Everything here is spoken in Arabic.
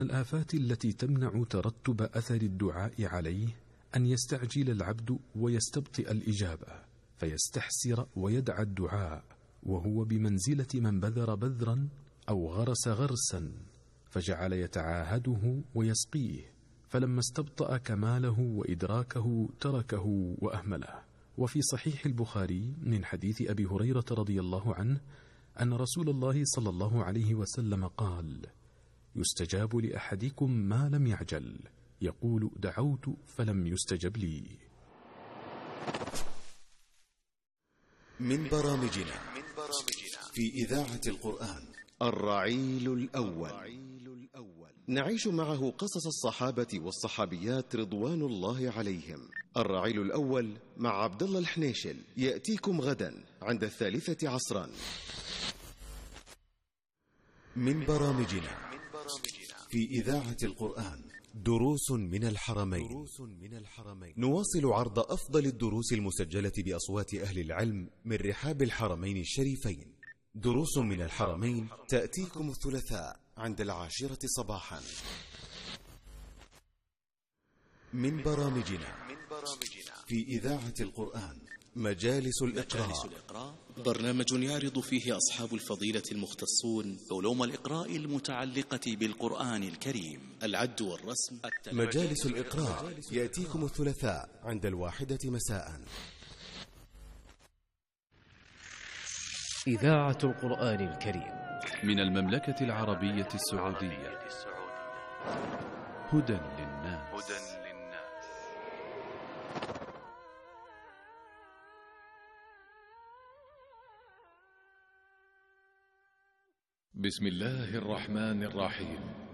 الآفات التي تمنع ترتب أثر الدعاء عليه أن يستعجل العبد ويستبطئ الإجابة، فيستحسر ويدعى الدعاء وهو بمنزلة من بذر بذرا أو غرس غرسا، فجعل يتعاهده ويسقيه، فلما استبطأ كماله وإدراكه تركه وأهمله. وفي صحيح البخاري من حديث أبي هريرة رضي الله عنه أن رسول الله صلى الله عليه وسلم قال: يستجاب لأحدكم ما لم يعجل، يقول: دعوت فلم يستجب لي. من برامجنا في إذاعة القرآن الرعيل الأول، نعيش معه قصص الصحابة والصحابيات رضوان الله عليهم. الرعيل الأول مع عبد الله الحنيشل يأتيكم غدا عند 3 عصرا. من برامجنا في إذاعة القرآن دروس من الحرمين. نواصل عرض أفضل الدروس المسجلة بأصوات أهل العلم من رحاب الحرمين الشريفين. دروس من الحرمين تأتيكم الثلاثاء عند 10 صباحا. من برامجنا في إذاعة القرآن مجالس الإقراء، برنامج يعرض فيه أصحاب الفضيلة المختصون علوم الإقراء المتعلقة بالقرآن الكريم، العد والرسم. مجالس الإقراء يأتيكم الثلاثاء عند 1 مساء. إذاعة القرآن الكريم من المملكة العربية السعودية. هدى للناس. بسم الله الرحمن الرحيم.